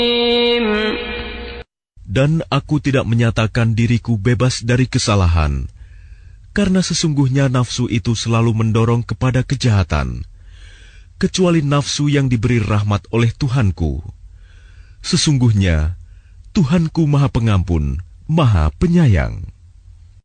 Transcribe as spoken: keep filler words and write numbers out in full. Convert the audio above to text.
Dan aku tidak menyatakan diriku bebas dari kesalahan, karena sesungguhnya nafsu itu selalu mendorong kepada kejahatan, kecuali nafsu yang diberi rahmat oleh Tuhanku. Sesungguhnya Tuhanku Maha Pengampun, Maha Penyayang.